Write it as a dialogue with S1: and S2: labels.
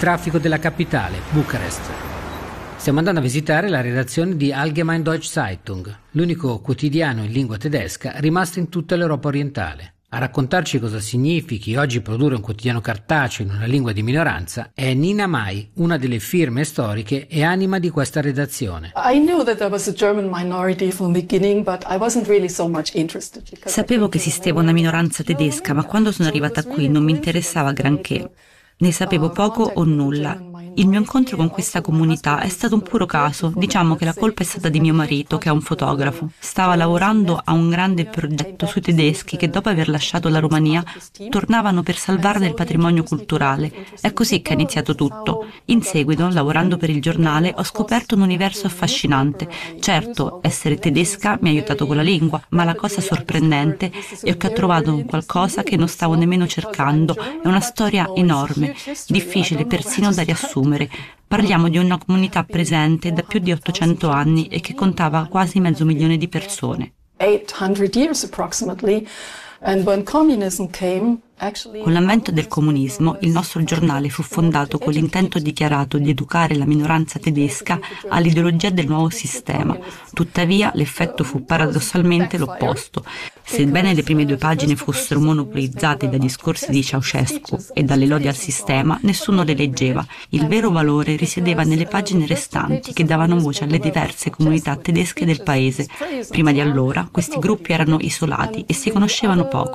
S1: traffico della capitale, Bucarest. Stiamo andando a visitare la redazione di Allgemeine Deutsche Zeitung, l'unico quotidiano in lingua tedesca rimasto in tutta l'Europa orientale. A raccontarci cosa significhi oggi produrre un quotidiano cartaceo in una lingua di minoranza è Nina Mai, una delle firme storiche e anima di questa redazione.
S2: Sapevo che esisteva una minoranza tedesca, ma quando sono arrivata qui non mi interessava granché. Ne sapevo poco o nulla. Il mio incontro con questa comunità è stato un puro caso. Diciamo che la colpa è stata di mio marito, che è un fotografo. Stava lavorando a un grande progetto sui tedeschi che dopo aver lasciato la Romania tornavano per salvarne il patrimonio culturale. È così che è iniziato tutto. In seguito, lavorando per il giornale, ho scoperto un universo affascinante. Certo, essere tedesca mi ha aiutato con la lingua, ma la cosa sorprendente è che ho trovato un qualcosa che non stavo nemmeno cercando. È una storia enorme, difficile persino da riassumere. Parliamo di una comunità presente da più di 800 anni e che contava quasi 500.000 di persone.
S3: 800 years approximately. And when communism came,
S2: Con l'avvento del comunismo, il nostro giornale fu fondato con l'intento dichiarato di educare la minoranza tedesca all'ideologia del nuovo sistema. Tuttavia, l'effetto fu paradossalmente l'opposto. Sebbene le prime 2 pagine fossero monopolizzate dai discorsi di Ceausescu e dalle lodi al sistema, nessuno le leggeva. Il vero valore risiedeva nelle pagine restanti che davano voce alle diverse comunità tedesche del paese. Prima di allora, questi gruppi erano isolati e si conoscevano poco.